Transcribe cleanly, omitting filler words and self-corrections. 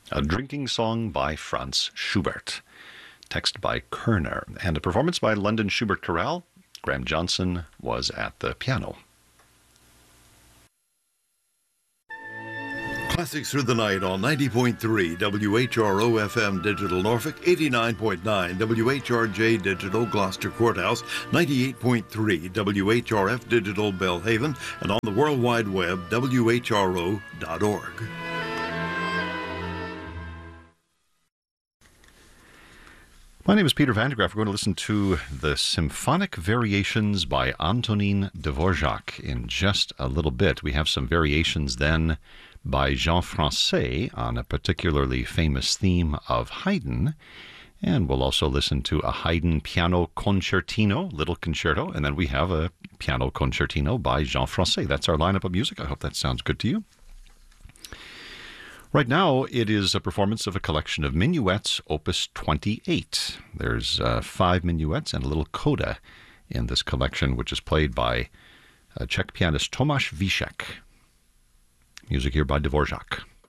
A Drinking Song by Franz Schubert. Text by Kerner. And a performance by London Schubert Chorale. Graham Johnson was at the piano. Classics Through the Night on 90.3 WHRO FM Digital Norfolk, 89.9 WHRJ Digital Gloucester Courthouse, 98.3 WHRF Digital Belhaven, and on the World Wide Web, WHRO.org. My name is Peter Van de Graaff. We're going to listen to the Symphonic Variations by Antonin Dvorak in just a little bit. We have some variations then by Jean Francais on a particularly famous theme of Haydn. And we'll also listen to a Haydn piano concertino, little concerto, and then we have a piano concertino by Jean Francais. That's our lineup of music. I hope that sounds good to you. Right now, it is a performance of a collection of minuets, opus 28. There's 5 minuets and a little coda in this collection, which is played by Czech pianist Tomáš Víšek. Music here by Dvorak.